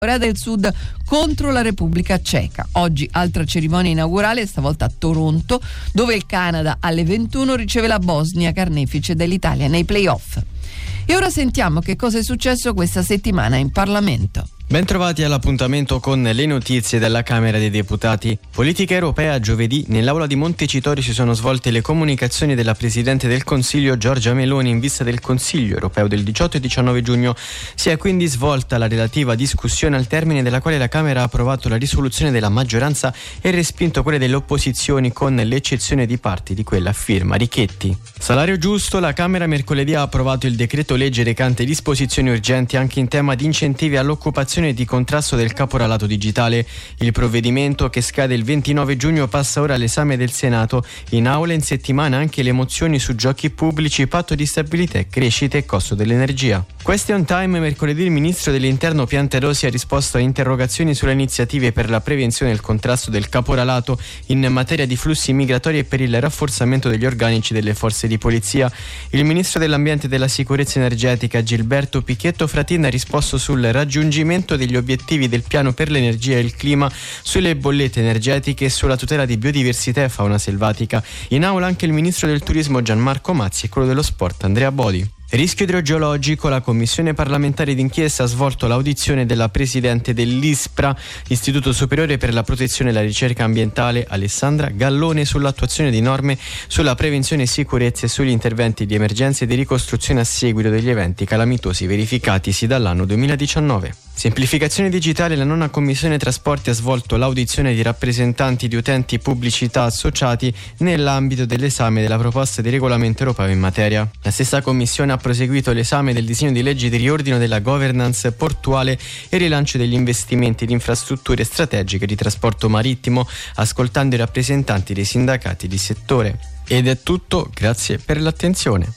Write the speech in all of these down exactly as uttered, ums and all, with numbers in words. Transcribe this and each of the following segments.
Corea del Sud contro la Repubblica Ceca. Oggi altra cerimonia inaugurale, stavolta a Toronto, dove il Canada alle ventuno riceve la Bosnia, carnefice dell'Italia nei playoff. E ora sentiamo che cosa è successo questa settimana in Parlamento. Bentrovati all'appuntamento con le notizie della Camera dei Deputati. Politica europea. Giovedì nell'aula di Montecitorio si sono svolte le comunicazioni della Presidente del Consiglio Giorgia Meloni in vista del Consiglio europeo del diciotto e diciannove giugno. Si è quindi svolta la relativa discussione, al termine della quale la Camera ha approvato la risoluzione della maggioranza e respinto quelle delle opposizioni, con l'eccezione di parti di quella a firma Richetti. Salario giusto. La Camera mercoledì ha approvato il decreto legge recante disposizioni urgenti anche in tema di incentivi all'occupazione e di contrasto del caporalato digitale. Il provvedimento, che scade il ventinove giugno, passa ora all'esame del Senato. In aula in settimana anche le mozioni su giochi pubblici, patto di stabilità e crescita e costo dell'energia. Question time. Mercoledì il ministro dell'Interno Piantedosi ha risposto a interrogazioni sulle iniziative per la prevenzione e il contrasto del caporalato in materia di flussi migratori e per il rafforzamento degli organici delle forze di polizia. Il ministro dell'Ambiente e della Sicurezza Energetica Gilberto Pichetto Fratin ha risposto sul raggiungimento degli obiettivi del piano per l'energia e il clima, sulle bollette energetiche e sulla tutela di biodiversità e fauna selvatica. In aula anche il ministro del turismo Gianmarco Mazzi e quello dello sport Andrea Bodi. Rischio idrogeologico. La Commissione parlamentare d'inchiesta ha svolto l'audizione della presidente dell'ISPRA, Istituto Superiore per la Protezione e la Ricerca Ambientale, Alessandra Gallone, sull'attuazione di norme sulla prevenzione e sicurezza e sugli interventi di emergenza e di ricostruzione a seguito degli eventi calamitosi verificatisi dall'anno duemiladiciannove. Semplificazione digitale. La nona Commissione Trasporti ha svolto l'audizione di rappresentanti di utenti pubblicità associati nell'ambito dell'esame della proposta di regolamento europeo in materia. La stessa Commissione ha proseguito l'esame del disegno di legge di riordino della governance portuale e rilancio degli investimenti di infrastrutture strategiche di trasporto marittimo, ascoltando i rappresentanti dei sindacati di settore. Ed è tutto, grazie per l'attenzione.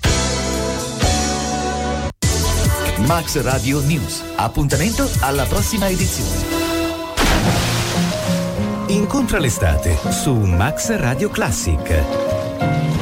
Max Radio News. Appuntamento alla prossima edizione. Incontra l'estate su Max Radio Classic.